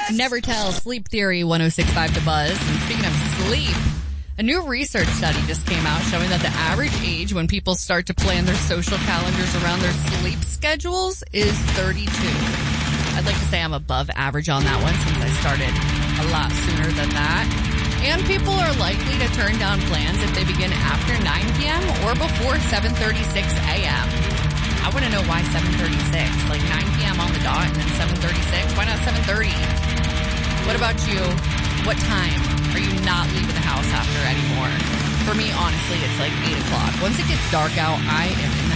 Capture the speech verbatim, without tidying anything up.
Never Tell, Sleep Theory, one oh six point five The Buzz. And speaking of sleep, a new research study just came out showing that the average age when people start to plan their social calendars around their sleep schedules is thirty-two. I'd like to say I'm above average on that one since I started a lot sooner than that. And people are likely to turn down plans if they begin after nine p.m. or before seven thirty-six a.m. I want to know why seven thirty-six, like nine p.m. on the dot and then seven thirty-six. Why not seven thirty? What about you? What time are you not leaving the house after anymore? For me, honestly, it's like eight o'clock. Once it gets dark out, I am in